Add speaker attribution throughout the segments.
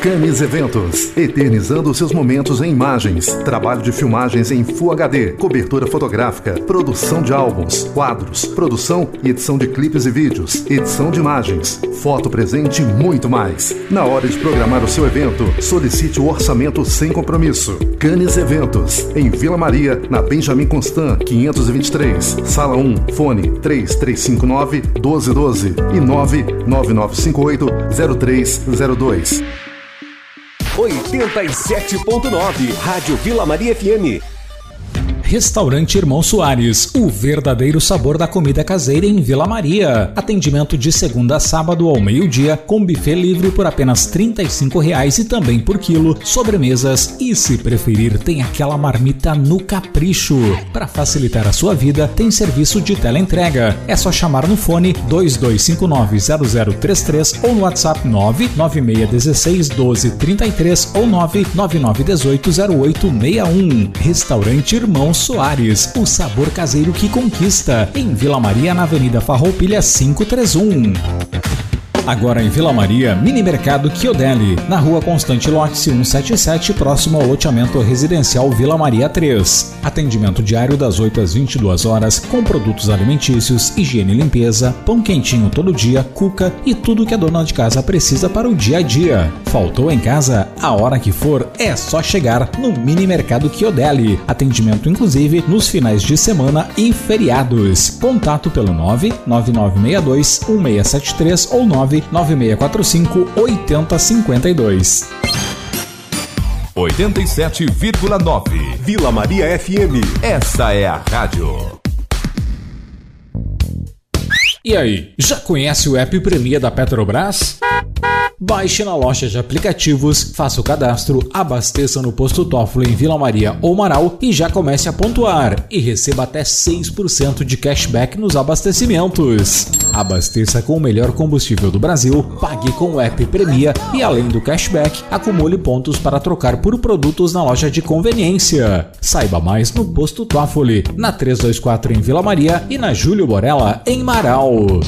Speaker 1: Canis Eventos, eternizando seus momentos em imagens, trabalho de filmagens em Full HD, cobertura fotográfica, produção de álbuns, quadros, produção e edição de clipes e vídeos, edição de imagens, foto presente e muito mais. Na hora de programar o seu evento, solicite o orçamento sem compromisso. Canis Eventos, em Vila Maria, na Benjamin Constant, 523, Sala 1, fone 3359-1212 e 99958-0302.
Speaker 2: 87.9 Rádio Vila Maria FM.
Speaker 3: Restaurante Irmão Soares, o verdadeiro sabor da comida caseira em Vila Maria. Atendimento de segunda a sábado ao meio-dia, com buffet livre por apenas R$ 35,00 e também por quilo, sobremesas e, se preferir, tem aquela marmita no capricho. Para facilitar a sua vida, tem serviço de teleentrega. É só chamar no fone 2259-0033 ou no WhatsApp 99616-1233 ou 99918-0861. Restaurante Irmão Soares, o sabor caseiro que conquista, em Vila Maria, na Avenida Farroupilha 531. Agora em Vila Maria, Mini Mercado Chiodelli, na Rua Constante Lote 177, próximo ao loteamento residencial Vila Maria 3. Atendimento diário das 8 às 22 horas, com produtos alimentícios, higiene e limpeza, pão quentinho todo dia, cuca e tudo que a dona de casa precisa para o dia a dia. Faltou em casa? A hora que for, é só chegar no Mini Mercado Chiodelli. Atendimento inclusive nos finais de semana e feriados. Contato pelo 99962-1673 ou 99645-8052.
Speaker 2: 87,9 Vila Maria FM. Essa é a rádio.
Speaker 3: E aí, já conhece o app Premia da Petrobras? Baixe na loja de aplicativos, faça o cadastro, abasteça no posto Toffoli em Vila Maria ou Marau e já comece a pontuar e receba até 6% de cashback nos abastecimentos. Abasteça com o melhor combustível do Brasil, pague com o app Premia e, além do cashback, acumule pontos para trocar por produtos na loja de conveniência. Saiba mais no posto Toffoli, na 324 em Vila Maria e na Júlio Borella em Marau.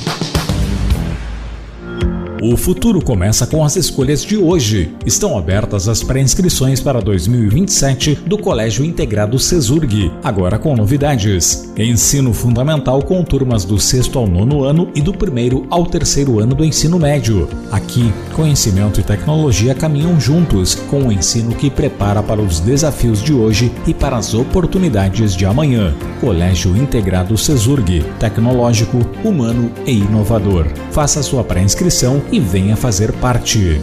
Speaker 3: O futuro começa com as escolhas de hoje. Estão abertas as pré-inscrições para 2027 do Colégio Integrado CESURG, agora com novidades. Ensino fundamental com turmas do 6º ao 9º ano e do 1º ao 3º ano do ensino médio. Aqui, conhecimento e tecnologia caminham juntos, com um ensino que prepara para os desafios de hoje e para as oportunidades de amanhã. Colégio Integrado CESURG, tecnológico, humano e inovador. Faça sua pré-inscrição e venha fazer parte.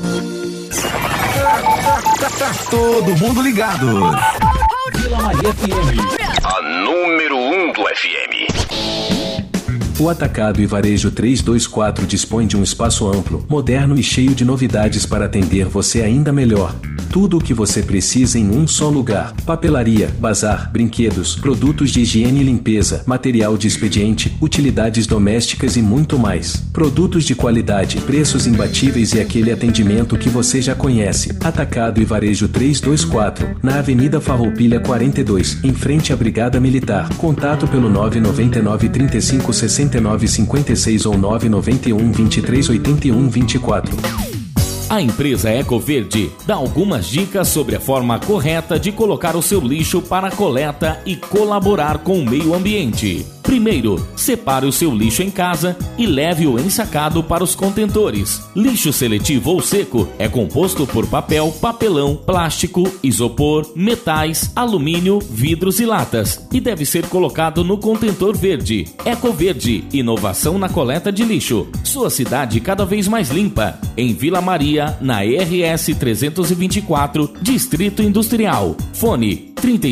Speaker 2: Todo mundo ligado.
Speaker 3: Vila Maria FM,
Speaker 2: a número 1 do FM.
Speaker 4: O Atacado e Varejo 324 dispõe de um espaço amplo, moderno e cheio de novidades para atender você ainda melhor. Tudo o que você precisa em um só lugar: papelaria, bazar, brinquedos, produtos de higiene e limpeza, material de expediente, utilidades domésticas e muito mais. Produtos de qualidade, preços imbatíveis e aquele atendimento que você já conhece. Atacado e Varejo 324, na Avenida Farroupilha 42, em frente à Brigada Militar. Contato pelo 999 35 69 56 ou 991 23 81 24.
Speaker 5: A empresa Ecoverde dá algumas dicas sobre a forma correta de colocar o seu lixo para a coleta e colaborar com o meio ambiente. Primeiro, separe o seu lixo em casa e leve-o ensacado para os contentores. Lixo seletivo ou seco é composto por papel, papelão, plástico, isopor, metais, alumínio, vidros e latas e deve ser colocado no contentor verde. Ecoverde, inovação na coleta de lixo. Sua cidade cada vez mais limpa. Em Vila Maria, na RS 324, Distrito Industrial. Fone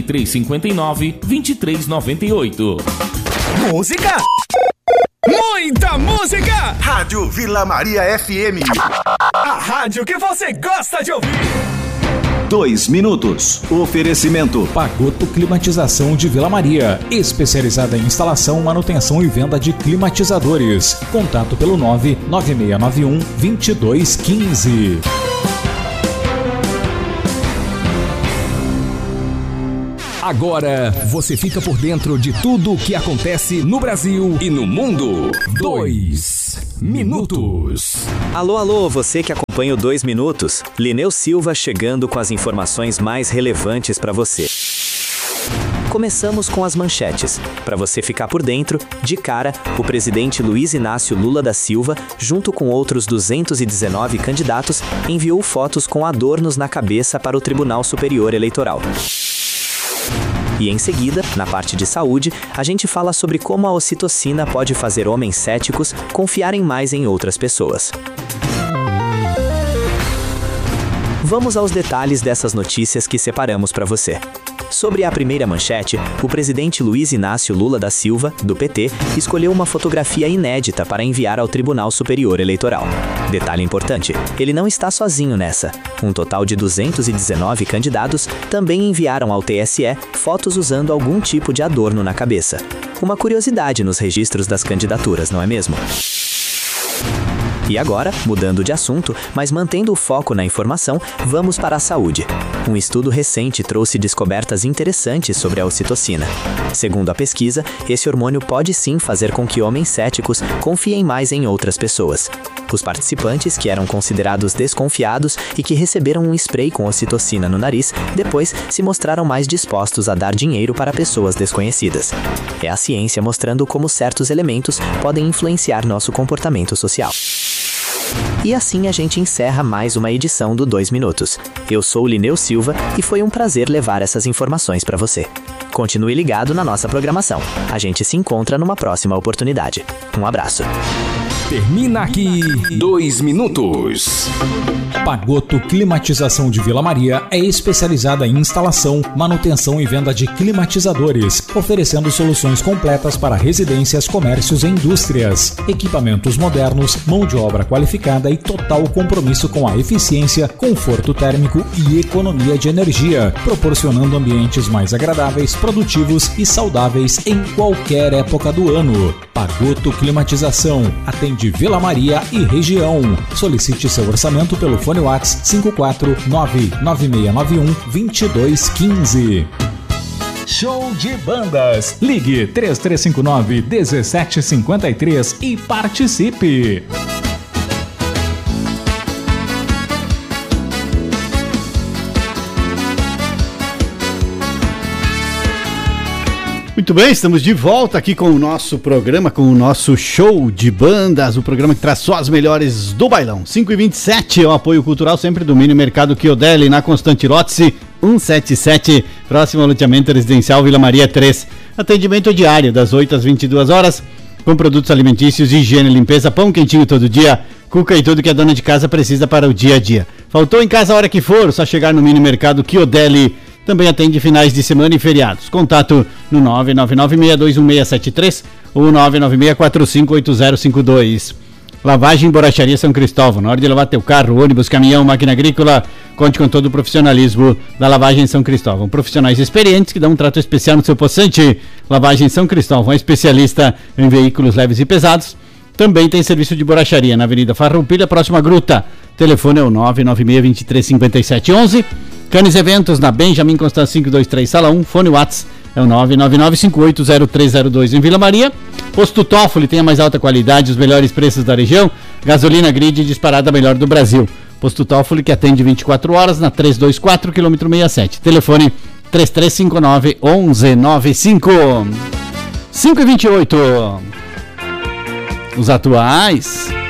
Speaker 5: 3359-2398.
Speaker 2: Música? Muita música! Rádio Vila Maria FM. A rádio que você gosta de ouvir.
Speaker 6: 2 minutos. Oferecimento
Speaker 3: Pagoto Climatização de Vila Maria, especializada em instalação, manutenção e venda de climatizadores. Contato pelo 99691-2215.
Speaker 2: Agora você fica por dentro de tudo o que acontece no Brasil e no mundo. 2 minutos.
Speaker 7: Alô, você que acompanha o 2 minutos. Lineu Silva chegando com as informações mais relevantes para você. Começamos com as manchetes. Para você ficar por dentro, de cara, o presidente Luiz Inácio Lula da Silva, junto com outros 219 candidatos, enviou fotos com adornos na cabeça para o Tribunal Superior Eleitoral. E em seguida, na parte de saúde, a gente fala sobre como a ocitocina pode fazer homens céticos confiarem mais em outras pessoas. Vamos aos detalhes dessas notícias que separamos para você. Sobre a primeira manchete, o presidente Luiz Inácio Lula da Silva, do PT, escolheu uma fotografia inédita para enviar ao Tribunal Superior Eleitoral. Detalhe importante, ele não está sozinho nessa. Um total de 219 candidatos também enviaram ao TSE fotos usando algum tipo de adorno na cabeça. Uma curiosidade nos registros das candidaturas, não é mesmo? E agora, mudando de assunto, mas mantendo o foco na informação, vamos para a saúde. Um estudo recente trouxe descobertas interessantes sobre a ocitocina. Segundo a pesquisa, esse hormônio pode sim fazer com que homens céticos confiem mais em outras pessoas. Os participantes, que eram considerados desconfiados e que receberam um spray com ocitocina no nariz, depois se mostraram mais dispostos a dar dinheiro para pessoas desconhecidas. É a ciência mostrando como certos elementos podem influenciar nosso comportamento social. E assim a gente encerra mais uma edição do 2 Minutos. Eu sou o Lineu Silva e foi um prazer levar essas informações para você. Continue ligado na nossa programação. A gente se encontra numa próxima oportunidade. Um abraço.
Speaker 2: Termina aqui 2 minutos.
Speaker 3: Pagotto Climatização de Vila Maria é especializada em instalação, manutenção e venda de climatizadores, oferecendo soluções completas para residências, comércios e indústrias. Equipamentos modernos, mão de obra qualificada e total compromisso com a eficiência, conforto térmico e economia de energia, proporcionando ambientes mais agradáveis, produtivos e saudáveis em qualquer época do ano. Pagotto Climatização atende Vila Maria e região. Solicite seu orçamento pelo fone WhatsApp 549-9691-2215.
Speaker 2: Show de bandas. Ligue 3359-1753 e participe.
Speaker 8: Muito bem, estamos de volta aqui com o nosso programa, com o nosso show de bandas, o programa que traz só as melhores do bailão. 5h27 é o apoio cultural sempre do Mini Mercado Chiodelli, na Constante Lotzi 177, próximo ao loteamento residencial Vila Maria 3. Atendimento diário das 8 às 22 horas, com produtos alimentícios, higiene e limpeza, pão quentinho todo dia, cuca e tudo que a dona de casa precisa para o dia a dia. Faltou em casa a hora que for, só chegar no Mini Mercado Chiodelli. Também atende finais de semana e feriados. Contato no 999621673 ou 996458052. Lavagem e Borracharia São Cristóvão. Na hora de lavar teu carro, ônibus, caminhão, máquina agrícola, conte com todo o profissionalismo da Lavagem São Cristóvão. Profissionais experientes que dão um trato especial no seu possante. Lavagem São Cristóvão é especialista em veículos leves e pesados. Também tem serviço de borracharia na Avenida Farroupilha, próxima à Gruta. Telefone é o 996235711. Canes Eventos na Benjamin Constant 523 Sala 1, fone WhatsApp é o 999580302 em Vila Maria. Posto Toffoli tem a mais alta qualidade, os melhores preços da região, gasolina grid disparada melhor do Brasil. Posto Toffoli que atende 24 horas na 324 km 67. Telefone 3359-1195. 5h28. Os atuais